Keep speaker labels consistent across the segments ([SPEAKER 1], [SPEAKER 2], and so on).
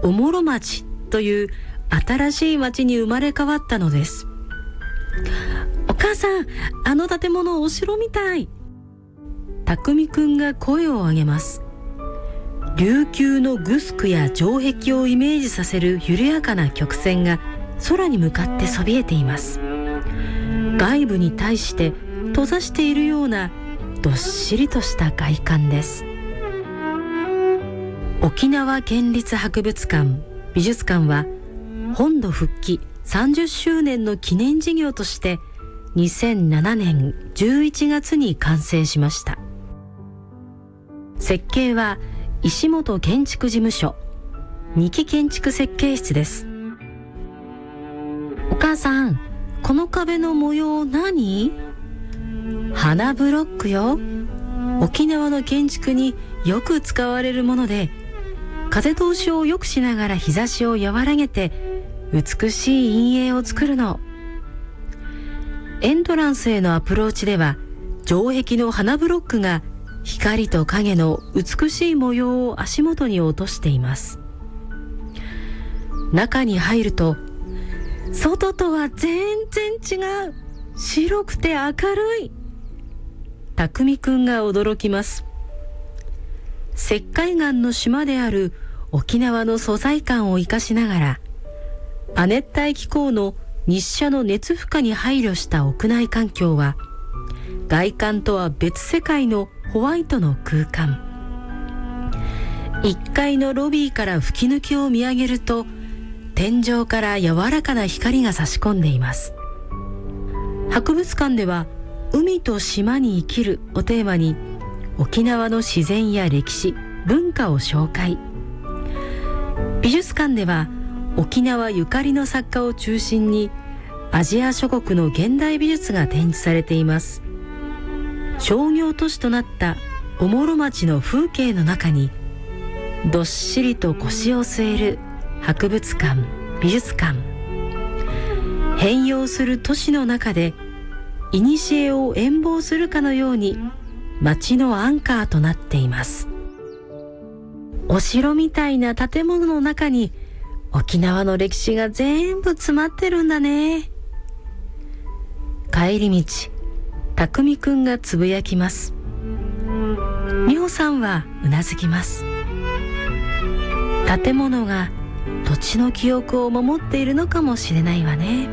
[SPEAKER 1] おもろ町という新しい町に生まれ変わったのです。お母さん、あの建物お城みたい。匠くんが声を上げます。琉球のグスクや城壁をイメージさせる緩やかな曲線が空に向かってそびえています。外部に対して閉ざしているようなどっしりとした外観です。沖縄県立博物館・美術館は本土復帰30周年の記念事業として2007年11月に完成しました。設計は石本建築事務所二木建築設計室です。お母さん、この壁の模様何？花ブロックよ。沖縄の建築によく使われるもので、風通しを良くしながら日差しを和らげて美しい陰影を作るの。エントランスへのアプローチでは城壁の花ブロックが光と影の美しい模様を足元に落としています。中に入ると外とは全然違う、白くて明るい。匠くんが驚きます。石灰岩の島である沖縄の素材感を生かしながら、亜熱帯気候の日射の熱負荷に配慮した屋内環境は、外観とは別世界のホワイトの空間。1階のロビーから吹き抜けを見上げると、天井から柔らかな光が差し込んでいます。博物館では海と島に生きるをテーマに沖縄の自然や歴史、文化を紹介。美術館では沖縄ゆかりの作家を中心にアジア諸国の現代美術が展示されています。商業都市となったおもろ町の風景の中にどっしりと腰を据える博物館、美術館。変容する都市の中で古を遠望するかのように町のアンカーとなっています。お城みたいな建物の中に沖縄の歴史が全部詰まってるんだね。帰り道、匠くんがつぶやきます。美穂さんはうなずきます。建物が土地の記憶を守っているのかもしれないわね。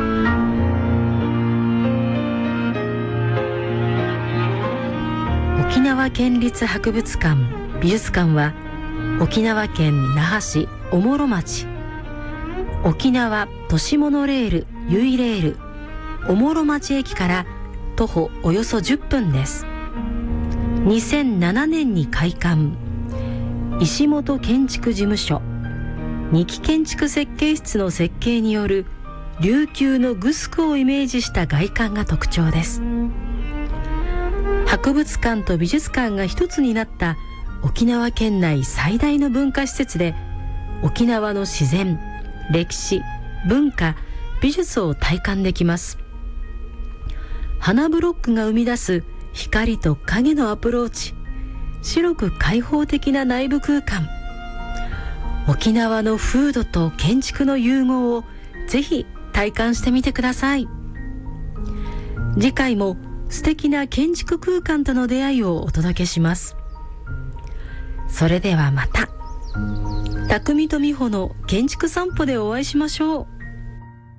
[SPEAKER 1] 沖縄県立博物館・美術館は沖縄県那覇市おもろ町、沖縄都市モノレールゆいレールおもろ町駅から徒歩およそ10分です。2007年に開館。石本建築事務所二木建築設計室の設計による琉球のグスクをイメージした外観が特徴です。博物館と美術館が一つになった沖縄県内最大の文化施設で、沖縄の自然、歴史、文化、美術を体感できます。花ブロックが生み出す光と影のアプローチ、白く開放的な内部空間、沖縄の風土と建築の融合をぜひ体感してみてください。次回も素敵な建築空間との出会いをお届けします。それではまた、匠と美穂の建築散歩でお会いしましょう。